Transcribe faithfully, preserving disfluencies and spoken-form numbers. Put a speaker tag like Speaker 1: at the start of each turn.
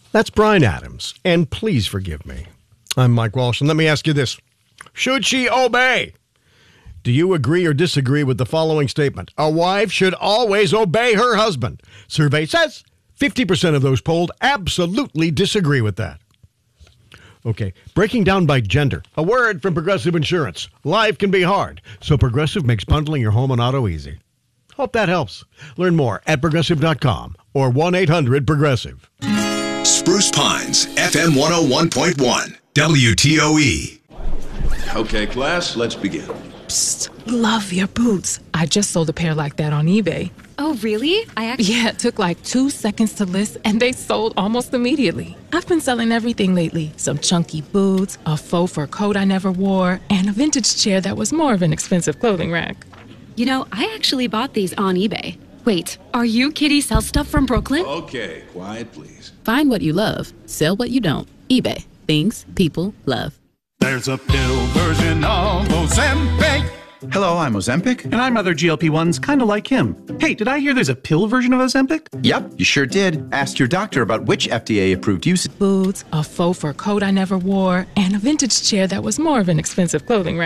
Speaker 1: That's Bryan Adams, and please forgive me. I'm Mike Walsh, and let me ask you this. Should she obey? Do you agree or disagree with the following statement? A wife should always obey her husband. Survey says fifty percent of those polled absolutely disagree with that. Okay, breaking down by gender. A word from Progressive Insurance. Life can be hard, so Progressive makes bundling your home and auto easy. Hope that helps. Learn more at progressive dot com or one eight hundred progressive.
Speaker 2: Spruce Pines, F M one oh one point one, W T O E.
Speaker 3: Okay, class, let's begin.
Speaker 4: Psst, love your boots. I just sold a pair like that on eBay.
Speaker 5: Oh, really? I actually...
Speaker 4: Yeah, it took like two seconds to list, and they sold almost immediately. I've been selling everything lately. Some chunky boots, a faux fur coat I never wore, and a vintage chair that was more of an expensive clothing rack.
Speaker 5: You know, I actually bought these on eBay. Wait, are you Kitty Sell Stuff from Brooklyn?
Speaker 3: Okay, quiet, please.
Speaker 6: Find what you love. Sell what you don't. eBay. Things people love.
Speaker 7: There's a pill version of Ozempic.
Speaker 8: Hello, I'm Ozempic.
Speaker 7: And I'm other G L P ones kind of like him. Hey, did I hear there's a pill version of Ozempic?
Speaker 8: Yep, you sure did. Ask your doctor about which F D A-approved use.
Speaker 4: Boots, a faux fur coat I never wore, and a vintage chair that was more of an expensive clothing rack.